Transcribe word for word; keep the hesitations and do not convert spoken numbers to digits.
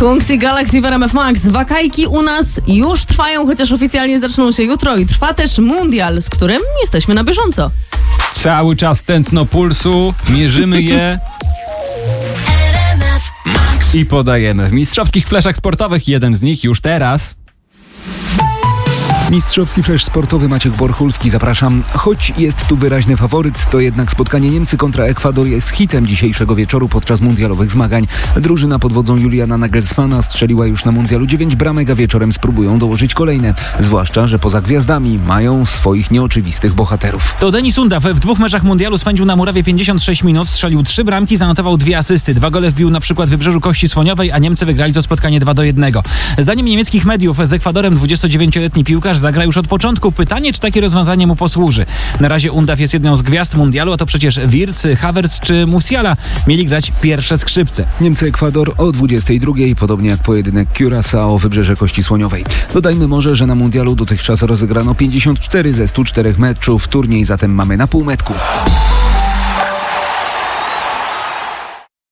Kungs i Galaxy w R M F Max. Wakajki u nas już trwają, chociaż oficjalnie zaczną się jutro i trwa też mundial, z którym jesteśmy na bieżąco. Cały czas tętno pulsu, mierzymy je i podajemy. W mistrzowskich fleszach sportowych jeden z nich już teraz. Mistrzowski flesz sportowy Maciek Borchulski, zapraszam. Choć jest tu wyraźny faworyt, to jednak spotkanie Niemcy kontra Ekwador jest hitem dzisiejszego wieczoru podczas mundialowych zmagań. Drużyna pod wodzą Juliana Nagelsmana strzeliła już na mundialu dziewięć bramek, a wieczorem spróbują dołożyć kolejne. Zwłaszcza, że poza gwiazdami mają swoich nieoczywistych bohaterów. To Denis Undaw w dwóch meczach mundialu spędził na murawie pięćdziesiąt sześć minut, strzelił trzy bramki, zanotował dwie asysty. Dwa gole wbił na przykład w Wybrzeżu Kości Słoniowej, a Niemcy wygrali to spotkanie dwa do jednego. Zdaniem niemieckich mediów z Ekwadorem dwudziestodziewięcioletni piłkarz zagra już od początku. Pytanie, czy takie rozwiązanie mu posłuży. Na razie Undaw jest jedną z gwiazd mundialu, a to przecież Wirtz, Havertz czy Musiala mieli grać pierwsze skrzypce. Niemcy-Ekwador o dwudziestej drugiej, podobnie jak pojedynek Curaçao, Wybrzeże Kości Słoniowej. Dodajmy może, że na mundialu dotychczas rozegrano pięćdziesiąt cztery ze stu czterech meczów. Turniej zatem mamy na półmetku.